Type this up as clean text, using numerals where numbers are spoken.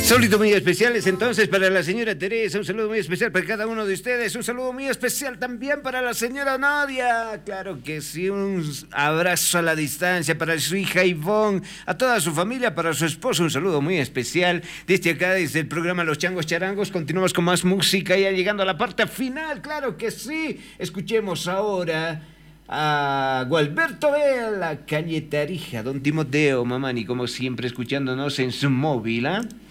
Saludos muy especiales entonces para la señora Teresa, un saludo muy especial para cada uno de ustedes, un saludo muy especial también para la señora Nadia, claro que sí, un abrazo a la distancia para su hija Ivonne, a toda su familia, para su esposo, un saludo muy especial desde acá, desde el programa Los Changos Charangos. Continuamos con más música, ya llegando a la parte final, claro que sí. Escuchemos ahora a Gualberto Bell, la calle Tarija, don Timoteo Mamani, como siempre escuchándonos en su móvil, ¿ah?